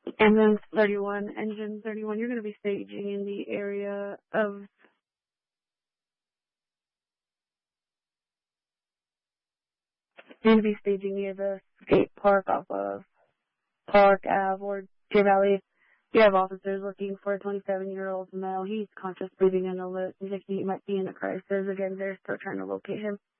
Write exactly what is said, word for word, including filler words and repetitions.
Ambulance thirty-one, engine thirty-one, you're going to be staging in the area of you're going to be staging near the skate park off of Park Ave or Deer Valley. You have officers looking for a twenty-seven-year-old male. He's conscious, breathing in the lip. He's like he might be in a crisis. Again, they're still trying to locate him.